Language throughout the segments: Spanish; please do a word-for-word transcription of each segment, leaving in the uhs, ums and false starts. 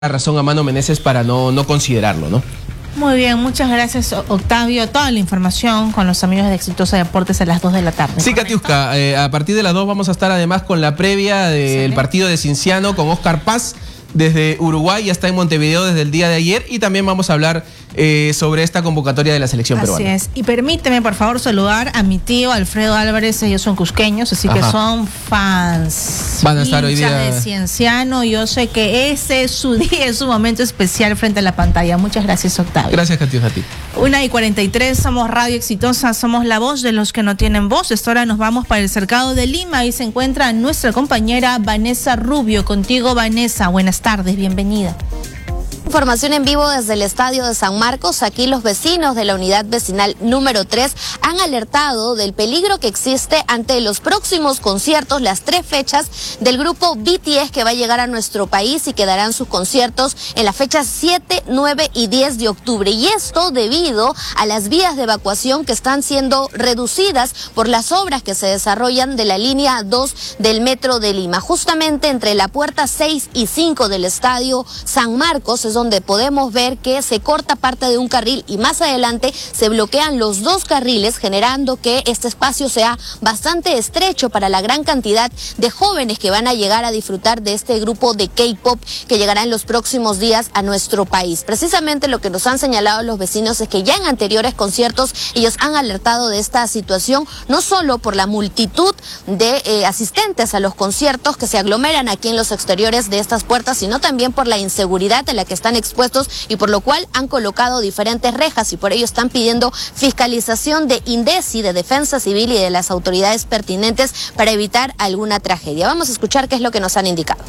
razón a Mano Meneses para no, no considerarlo, ¿no? Muy bien, muchas gracias, Octavio. Toda la información con los amigos de Exitosa Deportes a las dos de la tarde. Sí, Katiuska, eh, a partir de las dos vamos a estar además con la previa del partido de Cienciano con Oscar Paz desde Uruguay, ya está en Montevideo desde el día de ayer, y también vamos a hablar eh, sobre esta convocatoria de la selección así peruana. Así es, y permíteme por favor saludar a mi tío Alfredo Álvarez. Ellos son cusqueños, así Ajá. que son fans. Van a estar hoy día de Cienciano. Yo sé que ese es su día, es su momento especial frente a la pantalla. Muchas gracias, Octavio. Gracias, Katiuska, a ti. Una y cuarenta y tres, somos Radio Exitosa, somos la voz de los que no tienen voz. Esta hora nos vamos para el cercado de Lima. Ahí se encuentra nuestra compañera Vanessa Rubio. Contigo, Vanessa, buenas tardes, bienvenida. Información en vivo desde el estadio de San Marcos. Aquí los vecinos de la unidad vecinal número tres han alertado del peligro que existe ante los próximos conciertos, las tres fechas del grupo B T S que va a llegar a nuestro país y que darán sus conciertos en las fechas siete, nueve y diez de octubre. Y esto debido a las vías de evacuación que están siendo reducidas por las obras que se desarrollan de la línea dos del metro de Lima. Justamente entre la puerta seis y cinco del estadio San Marcos es donde podemos ver que se corta parte de un carril y más adelante se bloquean los dos carriles, generando que este espacio sea bastante estrecho para la gran cantidad de jóvenes que van a llegar a disfrutar de este grupo de K-pop que llegará en los próximos días a nuestro país. Precisamente lo que nos han señalado los vecinos es que ya en anteriores conciertos ellos han alertado de esta situación, no solo por la multitud de eh, asistentes a los conciertos que se aglomeran aquí en los exteriores de estas puertas, sino también por la inseguridad en la que están expuestos, y por lo cual han colocado diferentes rejas, y por ello están pidiendo fiscalización de INDECI, de Defensa Civil y de las autoridades pertinentes para evitar alguna tragedia. Vamos a escuchar qué es lo que nos han indicado.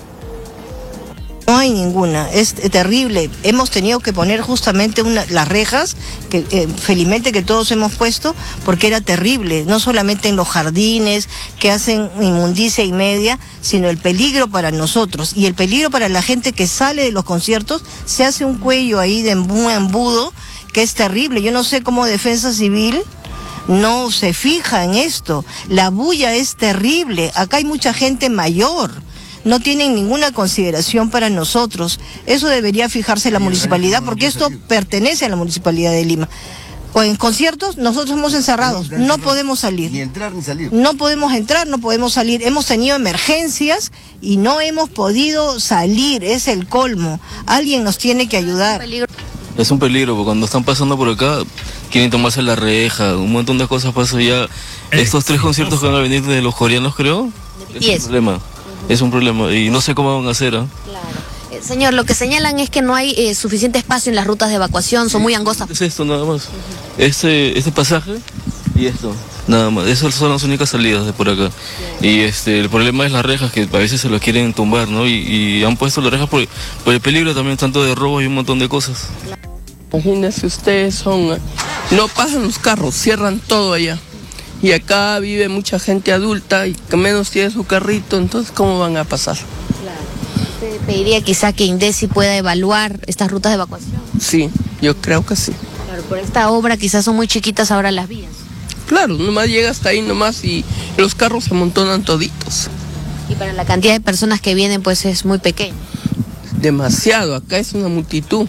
No hay ninguna, es terrible. Hemos tenido que poner justamente una, las rejas, que eh, felizmente que todos hemos puesto, porque era terrible, no solamente en los jardines que hacen inmundicia y media, sino el peligro para nosotros y el peligro para la gente que sale de los conciertos. Se hace un cuello ahí de un embudo que es terrible. Yo no sé cómo Defensa Civil no se fija en esto. La bulla es terrible, acá hay mucha gente mayor. No tienen ninguna consideración para nosotros. Eso debería fijarse la municipalidad, porque esto pertenece a la municipalidad de Lima. O en conciertos nosotros somos encerrados, no podemos salir. Ni entrar ni salir. No podemos entrar, no podemos salir. Hemos tenido emergencias y no hemos podido salir, es el colmo. Alguien nos tiene que ayudar. Es un peligro, porque cuando están pasando por acá quieren tomarse la reja, un montón de cosas pasan ya. Estos tres conciertos que van a venir de los coreanos, creo, es un problema. Es un problema y no sé cómo van a hacer. ¿eh? Claro. Eh, señor, lo que señalan es que no hay eh, suficiente espacio en las rutas de evacuación, son muy angostas. Es esto nada más. Este, este pasaje y esto, nada más. Esas son las únicas salidas de por acá. Bien. Y este, el problema es las rejas, que a veces se lo quieren tumbar, ¿no? Y, y han puesto las rejas por, por el peligro también, tanto de robos y un montón de cosas. Imagínense ustedes, son, no pasan los carros, cierran todo allá. Y acá vive mucha gente adulta y que menos tiene su carrito, entonces ¿cómo van a pasar? Claro. ¿Usted pediría quizá que INDECI pueda evaluar estas rutas de evacuación? Sí, yo creo que sí. Claro, por esta obra quizás son muy chiquitas ahora las vías. Claro, nomás llega hasta ahí nomás y los carros se amontonan toditos. Y para la cantidad de personas que vienen pues es muy pequeño. Demasiado, acá es una multitud.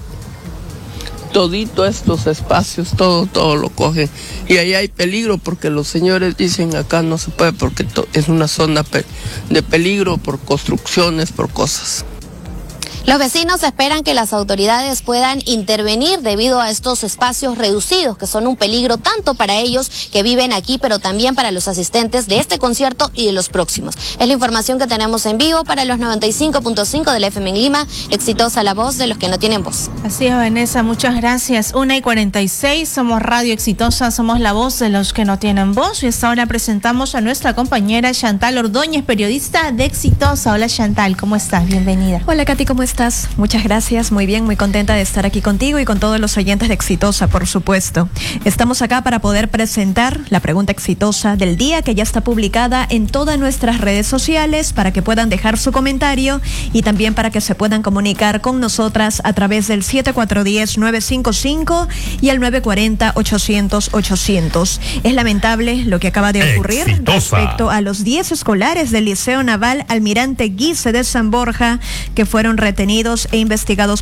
Todito estos espacios, todo, todo lo cogen. Y ahí hay peligro porque los señores dicen acá no se puede porque es una zona de peligro por construcciones, por cosas. Los vecinos esperan que las autoridades puedan intervenir debido a estos espacios reducidos que son un peligro tanto para ellos que viven aquí, pero también para los asistentes de este concierto y de los próximos. Es la información que tenemos en vivo para los noventa y cinco punto cinco de la F M en Lima. Exitosa la voz de los que no tienen voz. Así es, Vanessa, muchas gracias. Una y cuarenta y seis, somos Radio Exitosa, somos la voz de los que no tienen voz. Y hasta ahora presentamos a nuestra compañera Chantal Ordóñez, periodista de Exitosa. Hola Chantal, ¿cómo estás? Bienvenida. Hola Katy, ¿cómo estás? estás? Muchas gracias, muy bien, muy contenta de estar aquí contigo y con todos los oyentes de Exitosa, por supuesto. Estamos acá para poder presentar la pregunta exitosa del día, que ya está publicada en todas nuestras redes sociales para que puedan dejar su comentario y también para que se puedan comunicar con nosotras a través del siete cuatro uno cero nueve cinco cinco y el nueve cuatro cero ochocientos ochocientos. Es lamentable lo que acaba de ocurrir Exitosa. Respecto a los diez escolares del Liceo Naval Almirante Guise de San Borja que fueron retenidos detenidos e investigados